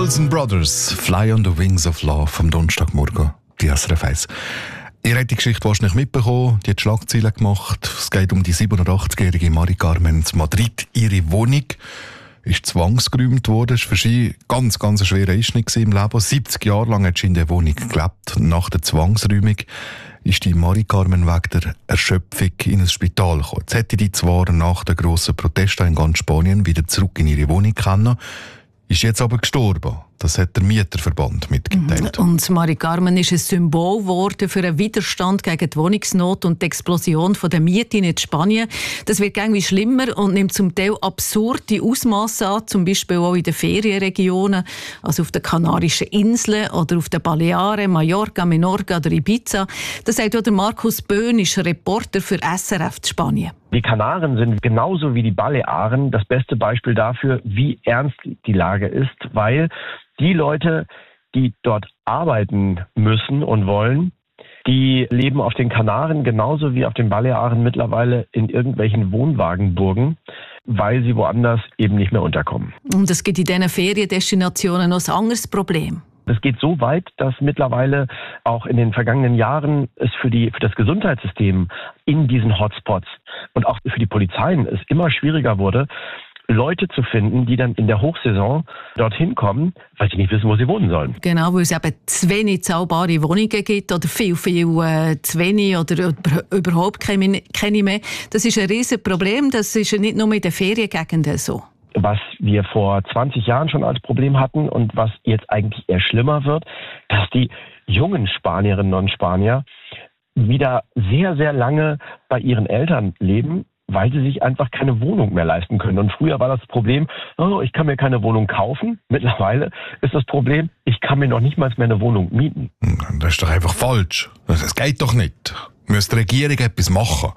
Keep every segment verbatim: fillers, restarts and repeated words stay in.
Olsen Brothers, Fly on the Wings of Love vom Donnerstagmorgen, die S R F eins. Ihr habt die Geschichte wahrscheinlich mitbekommen, die hat Schlagzeilen gemacht. Es geht um die siebenundachtzigjährige Mari Carmen in Madrid. Ihre Wohnung ist zwangsgeräumt worden. Es war für sie ganz, ganz ein schwerer Einschnitt im Leben. siebzig Jahre lang hat sie in der Wohnung gelebt. Nach der Zwangsräumung ist die Mari Carmen wegen der Erschöpfung in ein Spital gekommen. Jetzt hätte die zwar nach den grossen Protesten in ganz Spanien wieder zurück in ihre Wohnung können, ist jetzt aber gestorben. Das hat der Mieterverband mitgeteilt. Und Mari Carmen ist ein Symbol geworden für einen Widerstand gegen die Wohnungsnot und die Explosion der Mieten in Spanien. Das wird irgendwie schlimmer und nimmt zum Teil absurde Ausmaße an, zum Beispiel auch in den Ferienregionen, also auf den Kanarischen Inseln oder auf den Balearen, Mallorca, Menorca oder Ibiza. Das sagt auch der Markus Böhn, ist Reporter für S R F in Spanien. Die Kanaren sind genauso wie die Balearen das beste Beispiel dafür, wie ernst die Lage ist, weil die Leute, die dort arbeiten müssen und wollen, die leben auf den Kanaren genauso wie auf den Balearen mittlerweile in irgendwelchen Wohnwagenburgen, weil sie woanders eben nicht mehr unterkommen. Und es gibt in diesen Feriendestinationen noch ein anderes Problem. Es geht so weit, dass mittlerweile auch in den vergangenen Jahren es für, die, für das Gesundheitssystem in diesen Hotspots und auch für die Polizeien es immer schwieriger wurde, Leute zu finden, die dann in der Hochsaison dorthin kommen, weil sie nicht wissen, wo sie wohnen sollen. Genau, weil es eben zu wenig zahlbare Wohnungen gibt oder viel, viel äh, zu wenig oder über, überhaupt keine, keine mehr. Das ist ein riesiges Problem. Das ist nicht nur in den Feriengegenden so. Was wir vor zwanzig Jahren schon als Problem hatten und was jetzt eigentlich eher schlimmer wird, dass die jungen Spanierinnen und Spanier wieder sehr, sehr lange bei ihren Eltern leben, weil sie sich einfach keine Wohnung mehr leisten können. Und früher war das Problem, oh, ich kann mir keine Wohnung kaufen. Mittlerweile ist das Problem, ich kann mir noch nicht mal mehr eine Wohnung mieten. Das ist doch einfach falsch. Das geht doch nicht. Müsste die Regierung etwas machen.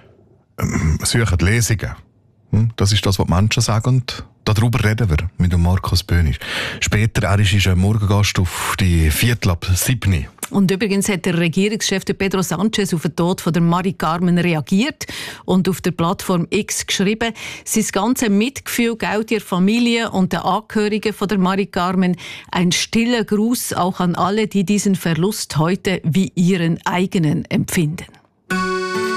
Suchen Lesungen. Das ist das, was die Menschen sagen. Und darüber reden wir mit dem Markus Böhnisch. Später, er ist ein Morgengast auf die Viertel ab sieben. Und übrigens hat der Regierungschef Pedro Sánchez auf den Tod von der Mari Carmen reagiert und auf der Plattform X geschrieben, sein ganzes Mitgefühl gilt der Familie und den Angehörigen von der Mari Carmen. Ein stiller Gruß auch an alle, die diesen Verlust heute wie ihren eigenen empfinden.